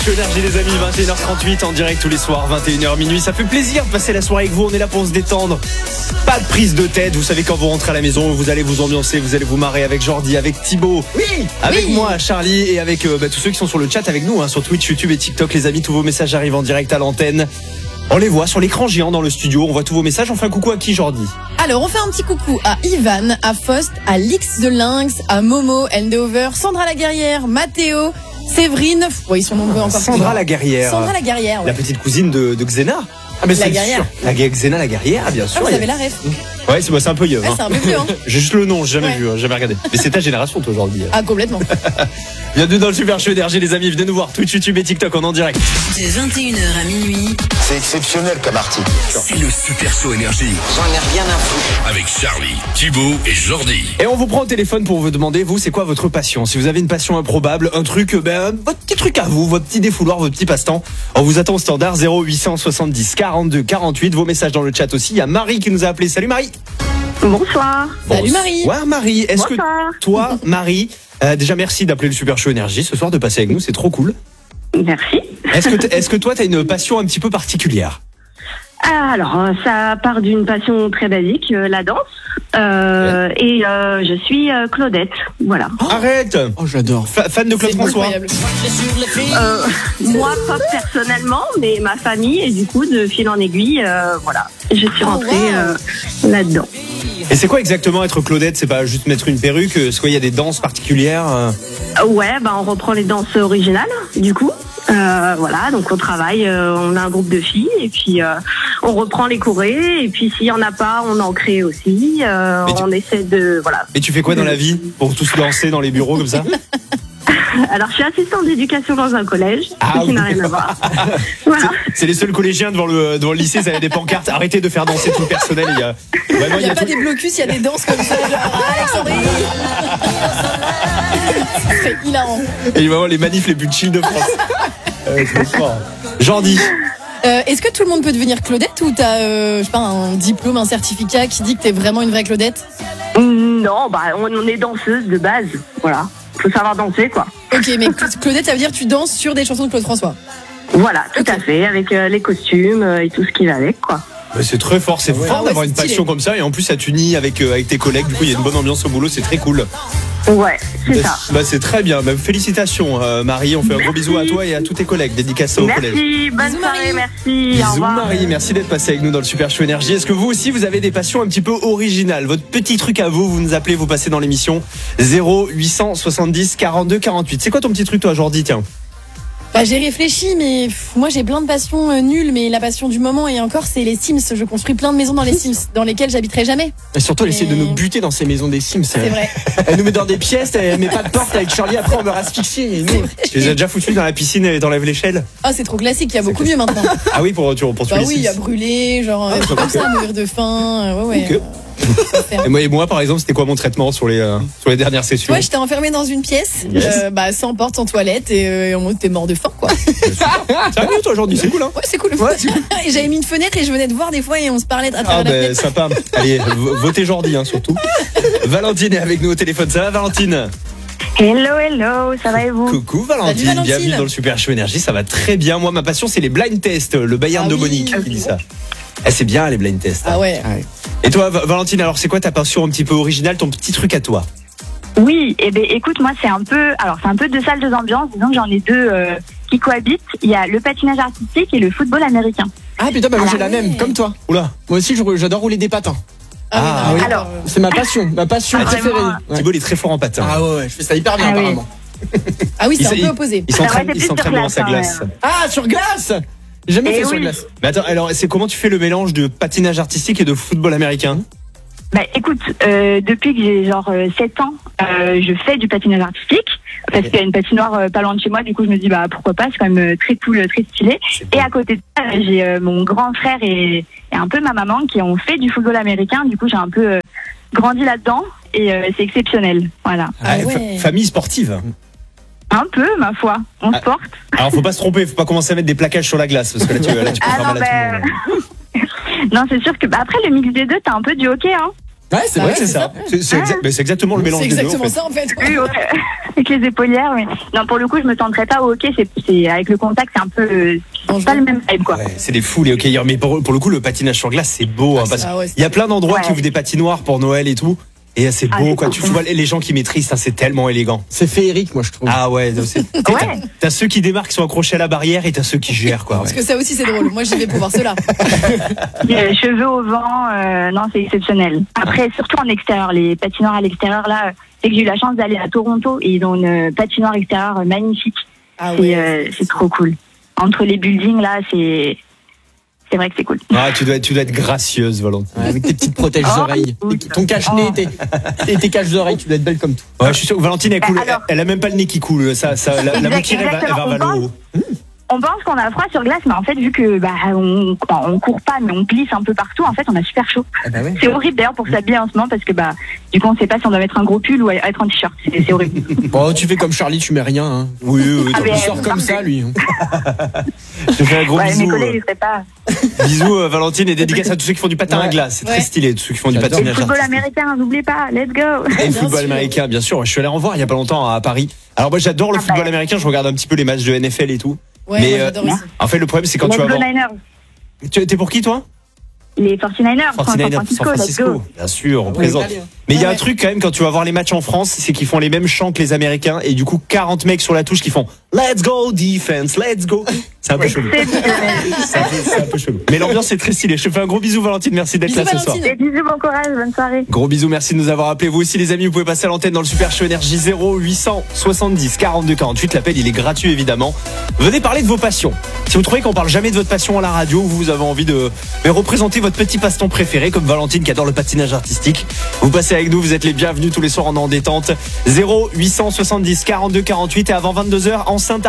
Énergie les amis, 21h38 en direct tous les soirs, 21h minuit. Ça fait plaisir de passer la soirée avec vous, on est là pour se détendre. Pas de prise de tête, vous savez quand vous rentrez à la maison, vous allez vous ambiancer, vous allez vous marrer avec Jordi, avec Thibaut, avec moi, Charlie et avec tous ceux qui sont sur le chat avec nous, sur Twitch, YouTube et TikTok les amis. Tous vos messages arrivent en direct à l'antenne. On les voit sur l'écran géant dans le studio, on voit tous vos messages. On fait un coucou à qui, Jordi? Alors, on fait un petit coucou à Ivan, à Faust, à Lix the Lynx, à Momo, Endover, Sandra la Guerrière, Mathéo, Séverine. Ils sont nombreux encore. Sandra la Guerrière. Sandra la Guerrière, ouais. La petite cousine de Xena. Ah, mais la Guerrière. Xena la Guerrière, bien sûr. Vous avez la ref. Ouais, c'est un peu vieux. C'est un peu vieux. J'ai juste le nom, j'ai jamais vu, jamais regardé. Mais c'est ta génération, toi, aujourd'hui. Ah, complètement. Bienvenue dans le Super Show Énergie, les amis. Venez nous voir Twitch, YouTube et TikTok en direct. De 21h à minuit. C'est exceptionnel comme article. C'est le Super Show Énergie. J'en ai rien à foutre. Avec Charlie, Thibaut et Jordi. Et on vous prend au téléphone pour vous demander, vous, c'est quoi votre passion? Si vous avez une passion improbable, un truc, votre petit truc à vous, votre petit défouloir, votre petit passe-temps. On vous attend au standard 0870 42 48. Vos messages dans le chat aussi. Il y a Marie qui nous a appelé. Salut Marie. Bonsoir. Salut Marie. Ouais, Marie. Est-ce que Bonsoir. toi, Marie, déjà merci d'appeler le Super Show Énergie ce soir, de passer avec nous, c'est trop cool. Merci. Est-ce que toi, t'as une passion un petit peu particulière? Alors, ça part d'une passion très basique, la danse. Et je suis Claudette. Voilà. Arrête. Oh, j'adore. Fan de Claude C'est François. incroyable. Moi, pas personnellement, mais ma famille. Et du coup, de fil en aiguille, voilà. Je suis rentrée là-dedans. Et c'est quoi exactement être Claudette? C'est pas juste mettre une perruque? C'est quoi, il y a des danses particulières? Ouais, on reprend les danses originales, du coup. Voilà, donc on travaille, on a un groupe de filles et puis on reprend les chorés et puis s'il y en a pas, on en crée aussi. On essaie de voilà. Et tu fais quoi dans la vie pour tous danser dans les bureaux comme ça? Alors je suis assistante d'éducation dans un collège, ce qui n'a rien à voir. Voilà. C'est les seuls collégiens devant le lycée, ça a des pancartes. Arrêtez de faire danser tout le personnel. Il y a pas des blocus, il y a des danses comme ça, genre Alexandrie. C'est hilarant. Et vraiment les manifs les plus chill de France. C'est fort. Jordi. Est-ce que tout le monde peut devenir Claudette ou t'as, je sais pas, un diplôme, un certificat qui dit que t'es vraiment une vraie Claudette? Non, on est danseuse de base, voilà. Faut savoir danser, quoi. Ok, mais Claudette, ça veut dire que tu danses sur des chansons de Claude François? Voilà, tout à fait, avec les costumes et tout ce qui va avec, quoi. Mais c'est très fort, c'est fort d'avoir une passion comme ça et en plus ça t'unit avec tes collègues. Du coup, il y a une bonne ambiance au boulot, c'est très cool. Ouais, c'est ça. C'est très bien. Félicitations, Marie. On fait un gros bisou à toi et à tous tes collègues. Dédicace au collège. Merci, bonne soirée, merci. Au Bisous revoir. Marie, merci d'être passée avec nous dans le Super Show Énergie. Est-ce que vous aussi vous avez des passions un petit peu originales? Votre petit truc à vous, vous nous appelez, vous passez dans l'émission 0870 42 48. C'est quoi ton petit truc toi, Jordi? Tiens. J'ai réfléchi, mais moi j'ai plein de passions nulles, mais la passion du moment et encore c'est les Sims. Je construis plein de maisons dans les Sims, dans lesquelles j'habiterai jamais. Et surtout, elle essaie de nous buter dans ces maisons des Sims. C'est vrai. Elle nous met dans des pièces, elle met pas de porte avec Charlie, après on meurt asphyxié. Et nous... Tu les as déjà foutus dans la piscine et dans l'échelle? Ah, c'est trop classique, il y a beaucoup mieux maintenant. Ah oui, pour tuer les oui, il y a Sims. brûler, genre comme ça, mourir de faim. Ouais. Ok. Et moi, par exemple, c'était quoi mon traitement sur les dernières sessions? Ouais, j'étais enfermée dans une pièce, sans porte, sans toilette, et on était mort de faim, quoi. Sérieux, toi, aujourd'hui, c'est cool, hein? Ouais, c'est cool. Ouais, c'est cool. Et j'avais mis une fenêtre et je venais de voir des fois et on se parlait à travers la fenêtre. Sympa. Allez, votez Jordi, surtout. Valentine est avec nous au téléphone. Ça va, Valentine? Hello, ça va et vous? Coucou Valentine. Salut, Valentine. Bienvenue dans le Super Show Énergie, ça va très bien. Moi, ma passion, c'est les blind tests. Le Bayern de Monique qui dit ça. C'est bien, les blind tests. Ah ouais. Et toi, Valentine, alors c'est quoi ta passion un petit peu originale, ton petit truc à toi? Oui, écoute, moi c'est un peu deux salles, deux ambiances. Disons que j'en ai deux qui cohabitent. Il y a le patinage artistique et le football américain. Ah putain, moi j'ai la ouais. même, comme toi. Oula. Moi aussi, j'adore rouler des patins. Ah, oui. Alors, C'est ma passion préférée. Ouais. Thibaut, il est très fort en patin. Ah ouais, je fais ça hyper bien Ah oui. apparemment. Ah oui, c'est un peu opposé. Il s'entraîne c'est plus sur devant glace, sa hein, glace. ouais. Ah, sur glace. J'ai jamais fait sur oui. glace. Mais attends, alors c'est comment tu fais le mélange de patinage artistique et de football américain? écoute, depuis que j'ai 7 ans, je fais du patinage artistique parce qu'il y a une patinoire pas loin de chez moi. Du coup, je me dis pourquoi pas, c'est quand même très cool, très stylé. Et à côté de ça, j'ai mon grand frère et un peu ma maman qui ont fait du football américain. Du coup, j'ai un peu grandi là-dedans et c'est exceptionnel. Voilà. Ah ouais. Famille sportive. Un peu, ma foi, on se porte. Alors faut pas se tromper, faut pas commencer à mettre des plaquages sur la glace parce que là tu peux faire mal à tout le monde. Non, c'est sûr que après le mix des deux, t'as un peu du hockey, hein. Ouais, c'est Ouais, vrai. c'est ça. C'est exactement le mélange C'est des deux. exactement en fait. ça en fait. Oui, ouais. avec les épaulières. Mais non, pour le coup, je me tenterais pas au hockey. C'est avec le contact, c'est un peu c'est pas le même vibe, quoi. Ouais, c'est des fous les hockeyeurs, mais pour le coup, le patinage sur glace, c'est beau. Hein, parce ouais, qu'il y a plein d'endroits Ouais. qui ouvrent des patinoires pour Noël et tout. Et c'est beau, c'est quoi. trop Tu vois les gens qui maîtrisent, ça, c'est tellement élégant. C'est féerique, moi, je trouve. Ah ouais, Ouais. t'as ceux qui démarrent, qui sont accrochés à la barrière, et t'as ceux qui gèrent, quoi. Parce que ça aussi, c'est drôle. Moi, j'y vais pour voir cela. Cheveux au vent, non, c'est exceptionnel. Après, surtout en extérieur, les patinoires à l'extérieur, là, c'est que j'ai eu la chance d'aller à Toronto et ils ont une patinoire extérieure magnifique. Ah Et, ouais. c'est trop cool. Entre les buildings, là, c'est vrai que c'est cool. Ah, tu dois être gracieuse, Valentine. Ouais, avec tes petites protèges Oh, oreilles, écoute. ton cache-nez, tes caches d'oreilles, tu dois être belle comme tout. Ouais, je suis sûr que Valentine, elle coule. Alors- Elle a même pas le nez qui coule. La bouquille, elle va Exactement. vers le haut. On pense qu'on a froid sur glace, mais en fait, vu que on court pas, mais on glisse un peu partout, en fait, on a super chaud. Ah bah ouais. C'est horrible d'ailleurs pour s'habiller en ce moment parce que du coup, on sait pas si on doit mettre un gros pull ou être en t-shirt. C'est horrible. Bon, tu fais comme Charlie, tu mets rien. Hein. Oui. Ah, mais- Il sort comme ça, lui. Je te fais un gros Ouais, mes bisou. collègues, ils seraient pas. Bisous, Valentine, et dédicace à tous ceux qui font du patin à Ouais. glace. C'est très Ouais. stylé, tous ceux qui font du J'adore. Et le patinage football artistique. américain, n'oubliez pas, let's go. Et le Bien football sûr. américain, bien sûr. Je suis allé en voir il y a pas longtemps à Paris. Alors moi, j'adore le Ah, football bah. américain. Je regarde un petit peu les matchs de NFL et tout. Ouais, Mais, moi, j'adore aussi. En fait, le problème, c'est quand tu vas Les voir. Niners, T'es pour qui, toi? les 49ers, San 49ers, Francisco, San let's Francisco. go. Bien sûr, on Ouais, présente. italien. Mais il y a Ouais, un truc quand même quand tu vas voir les matchs en France, c'est qu'ils font les mêmes chants que les Américains et du coup 40 mecs sur la touche qui font Let's go defense, let's go. C'est un peu chelou. C'est un peu chelou. Mais l'ambiance est très stylée. Je te fais un gros bisou, Valentine. Merci d'être Bisous, là ce soir. Valentine. Et bisous, bon courage, bonne soirée. Gros bisous, merci de nous avoir appelés. Vous aussi, les amis, vous pouvez passer à l'antenne dans le Super Show Énergie 0870 42 48. L'appel, il est gratuit, évidemment. Venez parler de vos passions. Si vous trouvez qu'on parle jamais de votre passion à la radio, vous avez envie de représenter votre petit passe-temps préféré, comme Valentine qui adore le patinage artistique, vous passez avec nous. Vous êtes les bienvenus tous les soirs en détente. 0870 42 48 et avant 22h, enceinte